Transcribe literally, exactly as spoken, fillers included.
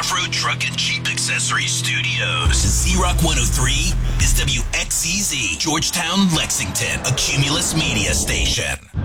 Off-Road Truck and Jeep Accessory Studios. Z-Rock one oh three is W X Z Z, Georgetown, Lexington, a Cumulus media station.